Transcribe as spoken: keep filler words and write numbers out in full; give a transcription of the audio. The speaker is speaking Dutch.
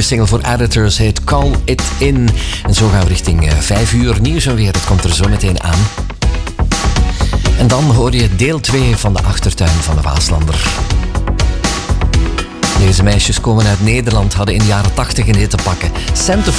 single voor Editors heet Call It In. En zo gaan we richting uh, vijf uur nieuws en weer. Dat komt er zo meteen aan. En dan hoor je deel twee van de achtertuin van de Waaslander. Deze meisjes komen uit Nederland, hadden in de jaren tachtig een hit te pakken. Cent